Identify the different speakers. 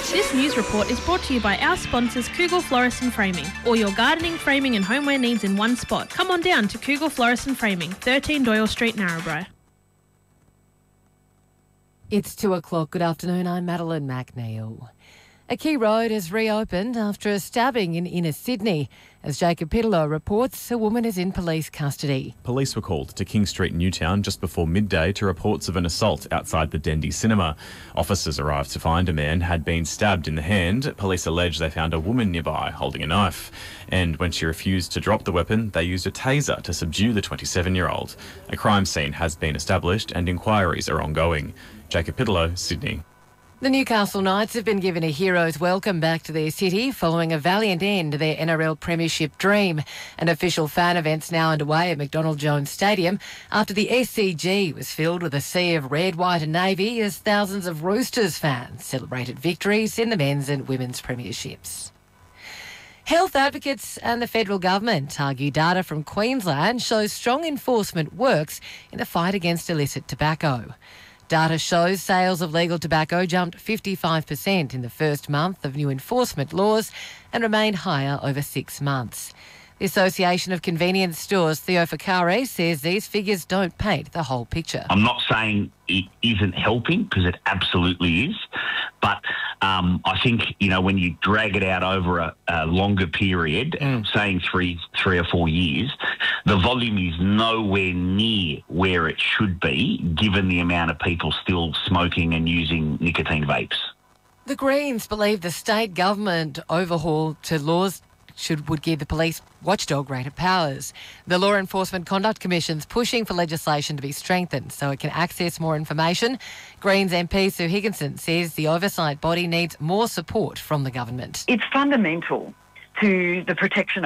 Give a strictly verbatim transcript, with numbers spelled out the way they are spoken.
Speaker 1: This news report is brought to you by our sponsors Kugel Florist and Framing. All your gardening, framing and homeware needs in one spot. Come on down to Kugel Florist and Framing, thirteen Doyle Street, Narrabri.
Speaker 2: It's two o'clock. Good afternoon. I'm Madeline McNeil. A key road has reopened after a stabbing in inner Sydney. As Jacob Pitalow reports, a woman is in police custody.
Speaker 3: Police were called to King Street, Newtown, just before midday to reports of an assault outside the Dendy Cinema. Officers arrived to find a man had been stabbed in the hand. Police allege they found a woman nearby holding a knife. And when she refused to drop the weapon, they used a taser to subdue the twenty-seven-year-old. A crime scene has been established and inquiries are ongoing. Jacob Pitalow, Sydney.
Speaker 2: The Newcastle Knights have been given a hero's welcome back to their city following a valiant end to their N R L premiership dream. An official fan event's now underway at McDonald Jones Stadium after the S C G was filled with a sea of red, white and navy as thousands of Roosters fans celebrated victories in the men's and women's premierships. Health advocates and the federal government argue data from Queensland shows strong enforcement works in the fight against illicit tobacco. Data shows sales of legal tobacco jumped fifty-five percent in the first month of new enforcement laws and remained higher over six months. The Association of Convenience Stores, Theo Ficare, says these figures don't paint the whole picture.
Speaker 4: I'm not saying it isn't helping, because it absolutely is, but um, I think, you know, when you drag it out over a, a longer period, mm. saying three, three or four years, the volume is nowhere near where it should be, given the amount of people still smoking and using nicotine vapes.
Speaker 2: The Greens believe the state government overhaul to laws should would give the police watchdog greater powers. The Law Enforcement Conduct Commission's pushing for legislation to be strengthened so it can access more information. Greens M P Sue Higginson says the oversight body needs more support from the government.
Speaker 5: It's fundamental to the protection